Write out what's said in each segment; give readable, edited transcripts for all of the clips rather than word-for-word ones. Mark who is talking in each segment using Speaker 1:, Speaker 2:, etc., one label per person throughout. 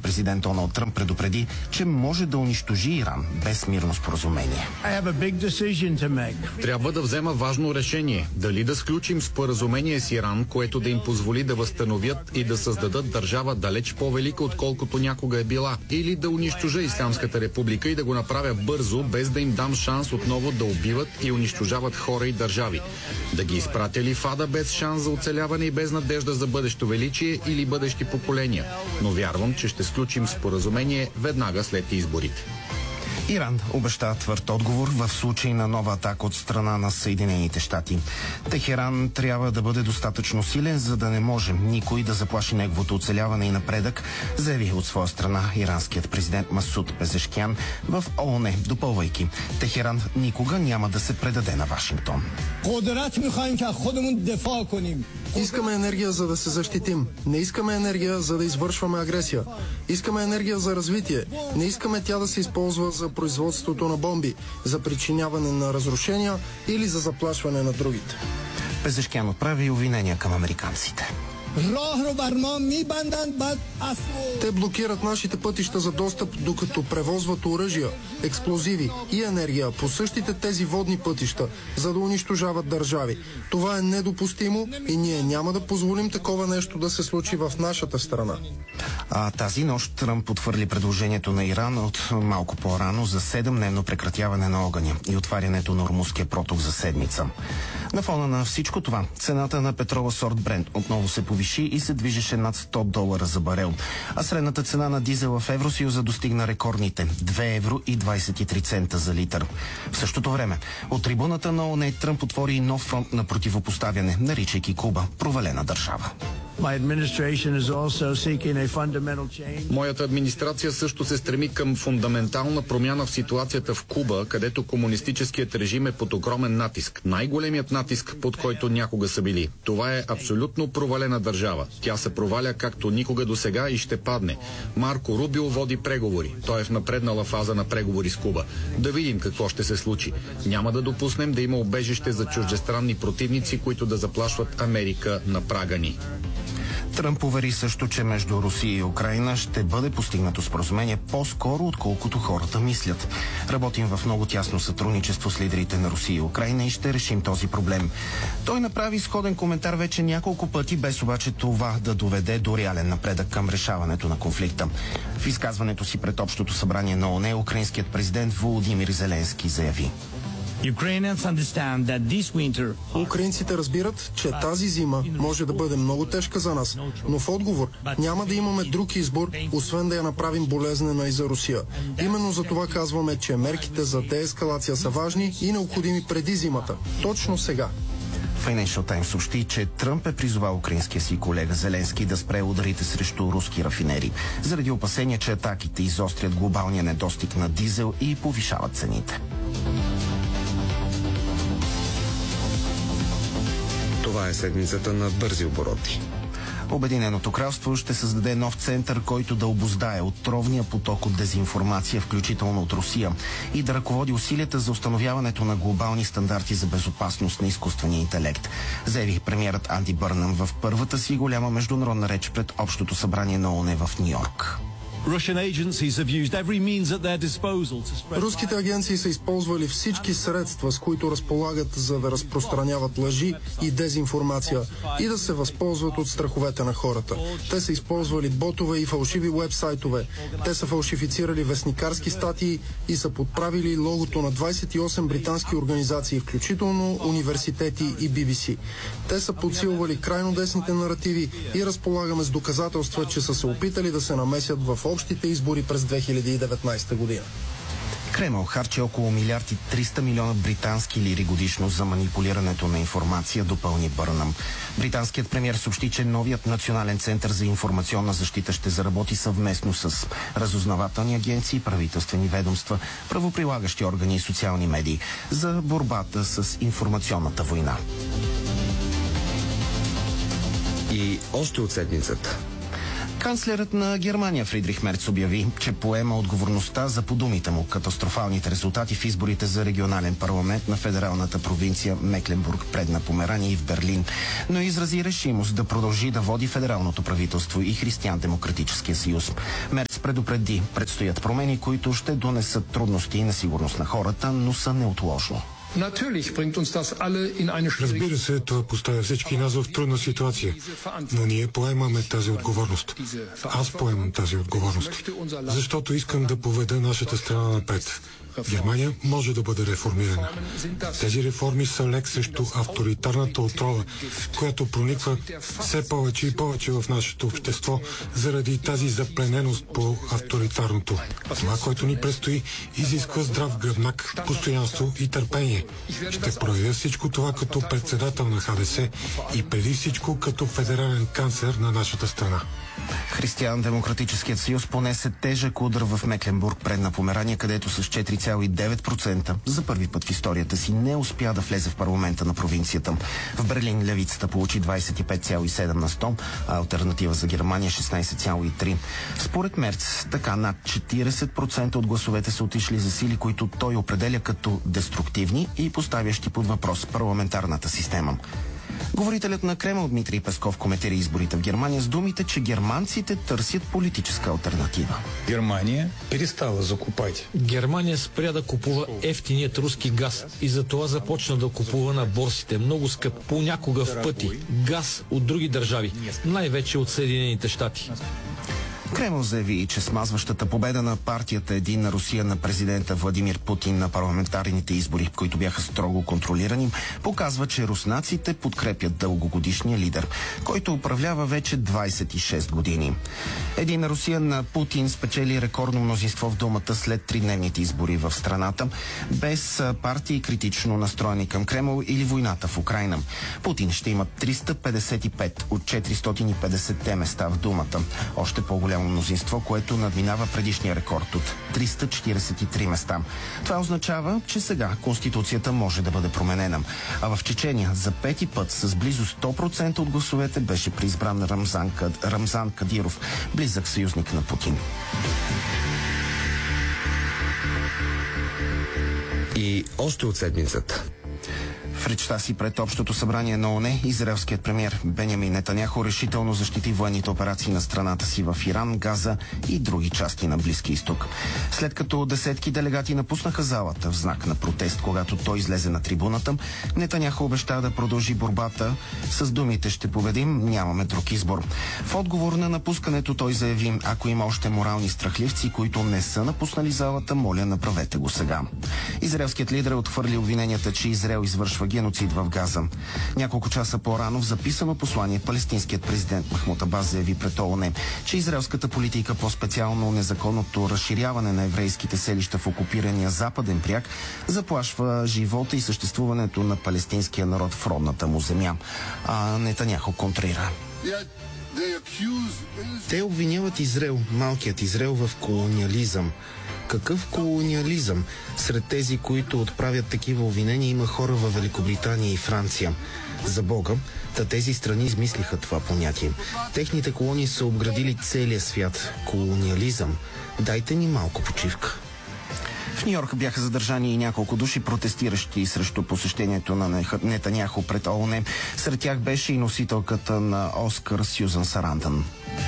Speaker 1: президент Доналд Тръмп предупреди, че може да унищожи Иран без мирно споразумение.
Speaker 2: Трябва да взема важно решение. Дали да сключим споразумение с Иран, което да им позволи да възстановят и да създадат държава далеч по-велика, отколкото някога е била. Или да унищожа Ислямската република и да го направя бързо, без да им дам шанс отново да убиват и унищожават хора и държави. Да ги изпратя ли в ада без шанс за оцеляване и без надежда за бъдещо величие или бъдещи поколения. Но вярвам, че ще сключим споразумение веднага след изборите.
Speaker 1: Иран обеща твърд отговор в случай на нова атака от страна на Съединените щати. Техеран трябва да бъде достатъчно силен, за да не може никой да заплаши неговото оцеляване и напредък, заяви от своя страна иранският президент Масуд Пезешкян в ООН, допълвайки: Техеран никога няма да се предаде на Вашингтон.
Speaker 3: Искаме енергия, за да се защитим. Не искаме енергия, за да извършваме агресия. Искаме енергия за развитие. Не искаме тя да се използва за производството на бомби, за причиняване на разрушения или за заплашване на другите.
Speaker 1: Пезешкян отправи обвинения към американците.
Speaker 3: Те блокират нашите пътища за достъп, докато превозват оръжия, експлозиви и енергия по същите тези водни пътища, за да унищожават държави. Това е недопустимо и ние няма да позволим такова нещо да се случи в нашата страна.
Speaker 1: А тази нощ Тръмп потвърди предложението на Иран от малко по-рано за 7-дневно прекратяване на огъня и отварянето на Ормузския проток за седмица. На фона на всичко това, цената на петрола сорт Брент отново се повиши и се движеше над $100 за барел. А средната цена на дизела в Евросъюза достигна рекордните €2,23 за литър. В същото време, от трибуната на ООН Тръмп отвори нов фронт на противопоставяне, наричайки Куба провалена държава.
Speaker 2: Моята администрация също се стреми към фундаментална промяна в ситуацията в Куба, където комунистическият режим е под огромен натиск. Най-големият натиск, под който някога са били. Това е абсолютно провалена държава. Тя се проваля както никога досега и ще падне. Марко Рубио води преговори. Той е в напреднала фаза на преговори с Куба. Да видим какво ще се случи. Няма да допуснем да има убежище за чуждестранни противници, които да заплашват Америка на прага ни.
Speaker 1: Тръмп увери също, че между Русия и Украйна ще бъде постигнато споразумение по-скоро, отколкото хората мислят. Работим в много тясно сътрудничество с лидерите на Русия и Украйна и ще решим този проблем. Той направи сходен коментар вече няколко пъти, без обаче това да доведе до реален напредък към решаването на конфликта. В изказването си пред Общото събрание на ООН, украинският президент Володимир Зеленски заяви:
Speaker 3: Украинците разбират, че тази зима може да бъде много тежка за нас, но в отговор няма да имаме друг избор, освен да я направим болезнена и за Русия. Именно за това казваме, че мерките за деескалация са важни и необходими преди зимата. Точно сега.
Speaker 1: Financial Times съобщи, че Тръмп е призовал украинския си колега Зеленски да спре ударите срещу руски рафинери, заради опасения, че атаките изострят глобалния недостиг на дизел и повишават цените.
Speaker 4: Това е седмицата на бързи обороти.
Speaker 1: Обединеното кралство ще създаде нов център, който да обуздае отровния поток от дезинформация, включително от Русия, и да ръководи усилията за установяването на глобални стандарти за безопасност на изкуствения интелект, заяви премиерът Анди Бърнъм в първата си голяма международна реч пред Общото събрание на ООН в Ню-Йорк.
Speaker 3: Руските агенции са използвали всички средства, с които разполагат, за да разпространяват лъжи и дезинформация и да се възползват от страховете на хората. Те са използвали ботове и фалшиви уебсайтове. Те са фалшифицирали вестникарски статии и са подправили логото на 28 британски организации, включително университети и BBC. Те са подсилвали крайно десните наративи и разполагаме с доказателства, че са се опитали да се намесят в общите избори през 2019 година.
Speaker 1: Кремъл харчи около $1,3 милиона британски лири годишно за манипулирането на информация, допълни Бърнъм. Британският премиер съобщи, че новият Национален център за информационна защита ще заработи съвместно с разузнавателни агенции, правителствени ведомства, правоприлагащи органи и социални медии за борбата с информационната война.
Speaker 4: И още от седмицата.
Speaker 1: Канцлерът на Германия Фридрих Мерц обяви, че поема отговорността за, по думите му, катастрофалните резултати в изборите за регионален парламент на федералната провинция Мекленбург, Предна Померания и в Берлин, но изрази решимост да продължи да води федералното правителство и Християн-демократическия съюз. Мерц предупреди, предстоят промени, които ще донесат трудности и несигурност на хората, но са неотложно.
Speaker 5: Разбира се, това поставя всички нас в трудна ситуация, но ние поемаме тази отговорност. Аз поемам тази отговорност, защото искам да поведа нашата страна напред. Германия може да бъде реформирана. Тези реформи са лек срещу авторитарната отрова, която прониква все повече и повече в нашето общество заради тази заплененост по авторитарното. Това, което ни предстои, изисква здрав гръбнак, постоянство и търпение. Ще проявя всичко това като председател на ХДС и преди всичко като федерален канцлер на нашата страна.
Speaker 1: Християн-демократическият съюз понесе тежък удар в Мекленбург, Предна Померания, където с 4,9% за първи път в историята си не успя да влезе в парламента на провинцията. В Берлин левицата получи 25,7 на 100, а алтернатива за Германия 16,3. Според Мерц, така над 40% от гласовете са отишли за сили, които той определя като деструктивни и поставящи под въпрос парламентарната система. Говорителят на Кремъл Дмитрий Песков коментира изборите в Германия с думите, че германците търсят политическа алтернатива.
Speaker 6: Германия перестала закупать.
Speaker 7: Германия спря да купува ефтиният руски газ и затова започна да купува на борсите много скъп, понякога в пъти, газ от други държави, най-вече от Съединените щати.
Speaker 1: Кремъл заяви, че смазващата победа на партията Единна Русия на президента Владимир Путин на парламентарните избори, които бяха строго контролирани, показва, че руснаците подкрепят дългогодишния лидер, който управлява вече 26 години. Единна Русия на Путин спечели рекордно мнозинство в Думата след тридневните избори в страната, без партии критично настроени към Кремъл или войната в Украйна. Путин ще има 355 от 450 места в Думата. Още по-голямо мнозинство, което надминава предишния рекорд от 343 места. Това означава, че сега Конституцията може да бъде променена. А в Чечения за пети път с близо 100% от гласовете беше преизбран Рамзан Кадиров, близък съюзник на Путин.
Speaker 4: И още от седмицата.
Speaker 1: В речта си пред Общото събрание на ООН, израелският премиер Бенямин Нетаняху решително защити военните операции на страната си в Иран, Газа и други части на Близки изток. След като десетки делегати напуснаха залата в знак на протест, когато той излезе на трибуната, Нетаняху обеща да продължи борбата с думите «Ще победим, нямаме друг избор». В отговор на напускането той заяви: ако има още морални страхливци, които не са напуснали залата, моля, направете го сега. Израелският лидер отхвърли обвиненията, че Израел извършва геноцид в Газа. Няколко часа по-рано в записано послание палестинският президент Махмуд Абас заяви пред ООН, че израелската политика, по-специално незаконното разширяване на еврейските селища в окупирания Западен бряг, заплашва живота и съществуването на палестинския народ в родната му земя. А Нетаняху контрира. Те обвиняват Израел, малкият Израел, в колониализъм. Какъв колониализъм? Сред тези, които отправят такива обвинения, има хора във Великобритания и Франция. За Бога, тези страни измислиха това понятие. Техните колонии са обградили целия свят. Колониализъм. Дайте ни малко почивка. В Нью-Йорк бяха задържани и няколко души, протестиращи срещу посещението на Нетаняху пред ООН. Сред тях беше и носителката на Оскар Сюзан Сарандън.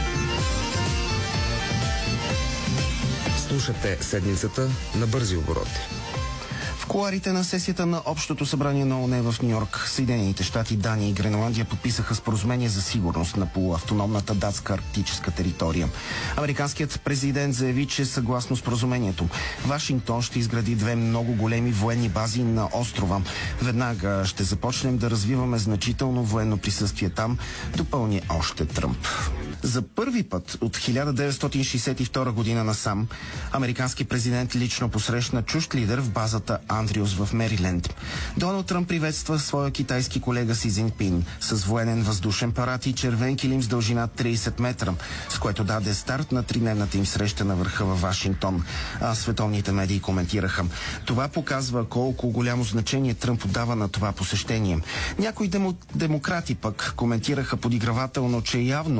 Speaker 4: Слушате седмицата на бързи обороти.
Speaker 1: В кулоарите на сесията на Общото събрание на ООН в Нью-Йорк, Съединените щати, Дания и Гренландия подписаха споразумение за сигурност на полуавтономната датска арктическа територия. Американският президент заяви, че съгласно споразумението, Вашингтон ще изгради две много големи военни бази на острова. Веднага ще започнем да развиваме значително военно присъствие там, допълни още Тръмп. За първи път от 1962 година насам, американски президент лично посрещна чужд лидер в базата Андрюс в Мериленд. Доналд Тръмп приветства своя китайски колега Си Цзинпин с военен въздушен парад и червен килим с дължина 30 метра, с което даде старт на тридневната им среща на върха във Вашингтон. А световните медии коментираха: това показва колко голямо значение Тръмп отдава на това посещение. Някои демократи пък коментираха подигравателно, че явно Тръмп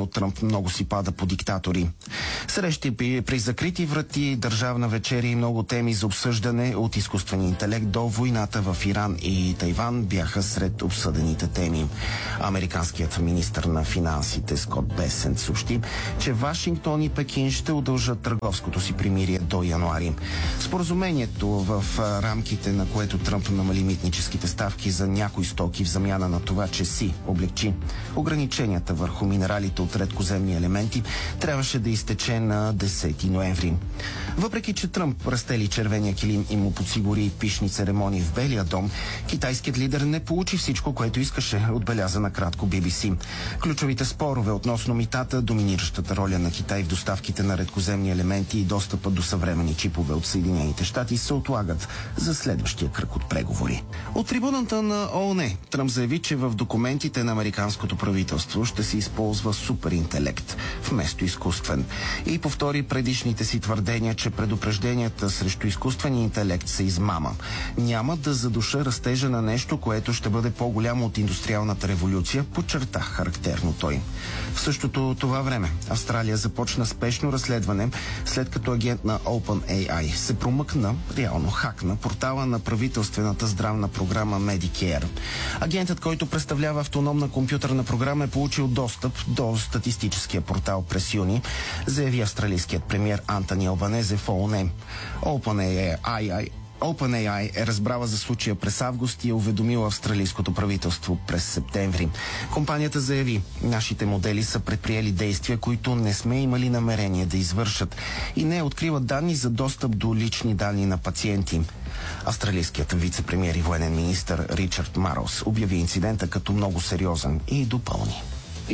Speaker 1: много си пада по диктатори. Срещи при закрити врати, държавна вечеря и много теми за обсъждане от изкуствения интелект до войната в Иран и Тайван бяха сред обсъдените теми. Американският министър на финансите Скот Бесент съобщи, че Вашингтон и Пекин ще удължат търговското си примирие до януари. Споразумението, в рамките на което Тръмп намали митническите ставки за някои стоки в замяна на това, че си облегчи ограниченията върху минералите от редкоземни елементи, трябваше да изтече на 10 ноември. Въпреки че Тръмп разстели червения килим и му подсигури пишни церемонии в Белия дом, китайският лидер не получи всичко, което искаше, отбеляза накратко BBC. Ключовите спорове относно митата, доминиращата роля на Китай в доставките на редкоземни елементи и достъпа до съвременни чипове от Съединените щати се отлагат за следващия кръг от преговори. От трибуната на ООН Тръмп заяви, че в документите на американското правителство ще се използва суперинтелект вместо изкуствен и повтори предишните си твърдения, че предупрежденията срещу изкуствения интелект са измама. Няма да задуша растежа на нещо, което ще бъде по-голямо от индустриалната революция, подчерта характерно той. В същото това време Австралия започна спешно разследване, след като агент на OpenAI се промъкна, реално хакна, портала на правителствената здравна програма Medicare. Агентът, който представлява автономна компютърна програма, е получил достъп до статистическия портал през юни, заяви австралийският премиер Антони Албанезе в ООН. OpenAI е разбрала за случая през август и е уведомила австралийското правителство през септември. Компанията заяви: нашите модели са предприели действия, които не сме имали намерение да извършат и не откриват данни за достъп до лични данни на пациенти. Австралийският вице-премиер и военен министър Ричард Марос обяви инцидента като много сериозен и допълни: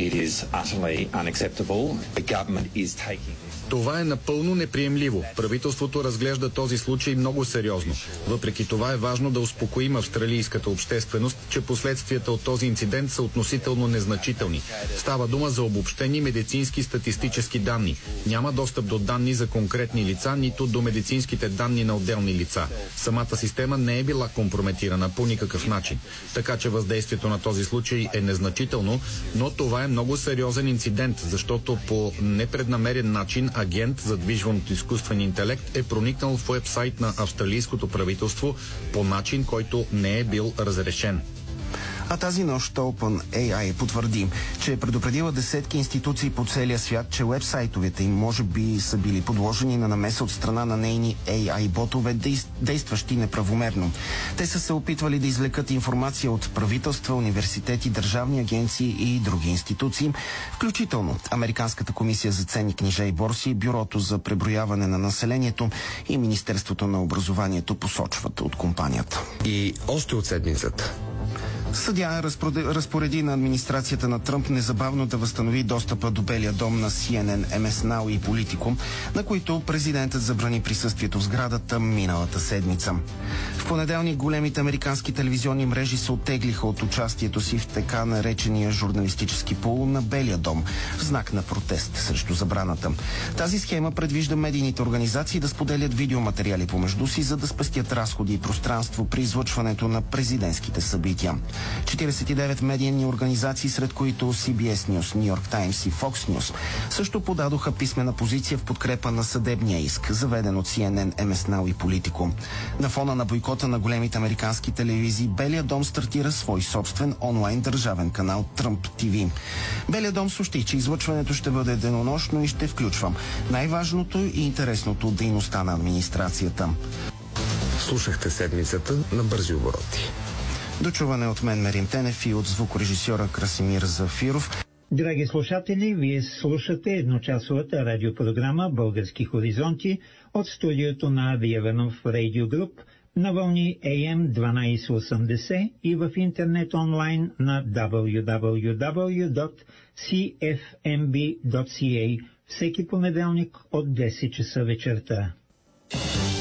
Speaker 2: това е напълно неприемливо. Правителството разглежда този случай много сериозно. Въпреки това е важно да успокоим австралийската общественост, че последствията от този инцидент са относително незначителни. Става дума за обобщени медицински статистически данни. Няма достъп до данни за конкретни лица, нито до медицинските данни на отделни лица. Самата система не е била компрометирана по никакъв начин. Така че въздействието на този случай е незначително, но това е много сериозен инцидент, защото по непреднамерен начин агент, задвижван от изкуствен интелект, е проникнал в уебсайт на австралийското правителство по начин, който не е бил разрешен.
Speaker 1: А тази нощ OpenAI потвърди, че е предупредила десетки институции по целия свят, че уебсайтовете им може би са били подложени на намеса от страна на нейни AI-ботове, действащи неправомерно. Те са се опитвали да извлекат информация от правителства, университети, държавни агенции и други институции, включително Американската комисия за ценни книжа и борси, Бюрото за преброяване на населението и Министерството на образованието, посочват от компанията.
Speaker 4: И още от седмицата.
Speaker 1: Съдия разпореди на администрацията на Тръмп незабавно да възстанови достъпа до Белия дом на CNN, MS Now и Politico, на които президентът забрани присъствието в сградата миналата седмица. В понеделник големите американски телевизионни мрежи се оттеглиха от участието си в така наречения журналистически пул на Белия дом в знак на протест срещу забраната. Тази схема предвижда медийните организации да споделят видеоматериали помежду си, за да спестят разходи и пространство при излъчването на президентските събития. 49 медийни организации, сред които CBS News, New York Times и Fox News, също подадоха писмена позиция в подкрепа на съдебния иск, заведен от CNN, MS Now и Politico. На фона на бойкота на големите американски телевизии, Белия дом стартира свой собствен онлайн държавен канал Trump TV. Белия дом съобщи, че излъчването ще бъде денонощно и ще включва най-важното и интересното от дейността на администрацията.
Speaker 4: Слушахте седмицата на бързи обороти.
Speaker 1: Дочуване от мен Мерим Тенев и от звукорежисьора Красимир Зафиров.
Speaker 8: Драги слушатели, вие слушате едночасовата радиопрограма Български хоризонти от студиото на Виевенов Radio Group на вълни AM 1280 и в интернет онлайн на www.cfmb.ca всеки понеделник от 10 часа вечерта.